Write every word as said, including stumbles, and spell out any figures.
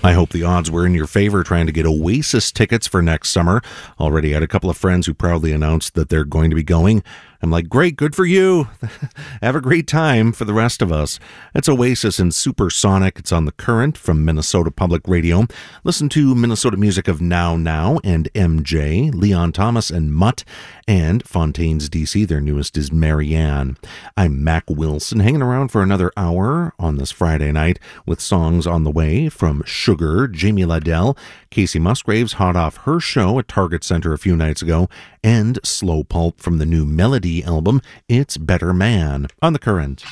I hope the odds were in your favor trying to get Oasis tickets for next summer. Already had a couple of friends who proudly announced that they're going to be going. I'm like, great, good for you. Have a great time for the rest of us. It's Oasis and Supersonic. It's on The Current from Minnesota Public Radio. Listen to Minnesota music of Now Now and M J, Leon Thomas and Mutt, and Fontaine's D C. Their newest is Marianne. I'm Mac Wilson, hanging around for another hour on this Friday night with songs on the way from Sugar, Jamie Liddell, Casey Musgraves hot off her show at Target Center a few nights ago, and Slow Pulp from the new Melody album, It's Better Man, on The Current.